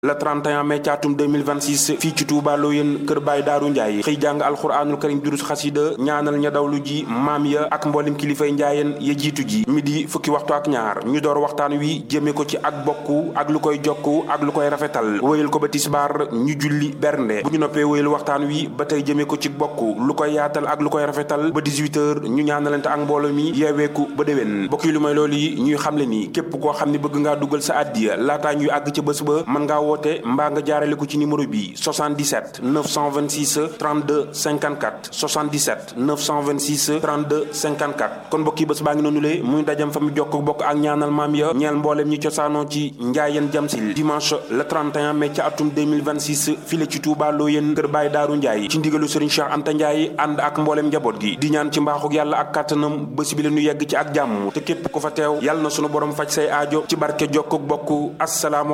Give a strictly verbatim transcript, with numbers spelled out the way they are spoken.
le trente et un mai caatum deux mille vingt-six fii ci Touba Loyenne kër Baay Daaru Njaay xëy jàng alxuraanul karim durus xasida ñaanal ña dawlu ji maam ya ak mboolem kilifay njaayeen ya jiitu ji midi fukki waxtu ak ñaar ñu door waxtaan wi jëme ko ci ak bokku ak lu koy jokku ak lu koy rafetal wéyal ko ba tisbaar ñu julli bernde bu ñu noppee wéyal waxtaan wi ba tey jëme ko ci bokku lu koy yaatal ak lu koy rafetal ba dix-huit heures ñu ñaanalante ak mbooloo mi yeeweeku ba déwén bokk yi lu may loolu yi ñuy xamle ni képp koo xam ne bëgg ngaa dugal sa addiya laataa ñuy àgg ca bés ba mën ngaa woote mbaa nga jaarale ko ci numéro bi soixante-dix-sept neuf cent vingt-six trente-deux cinquante-quatre soixante-dix-sept neuf cent vingt-six trente-deux cinquante-quatre kon mbokk yi bés baa ngi noonu le muy dajam fa mi jokk bokk ak ñaanal maam ya ñeel mbooleem ñi cosaanoo ci njaayeen jamsil dimanche le trente et un mai ci atum deux mille vingt-six file ci Touba Loyenne kër Baay Daaru Njaay ci ndigalu Serigne Cheikh Anta Ndiaye ànd ak mbooleem njaboot gi di ñaan ci mbaaxuk yàlla ak kàttanam bés bi la ñu yegg ci ak jàmm te képp ku fa teew yàlla na sunu borom faj say aajo ci barke jokkuk bokk assalaamu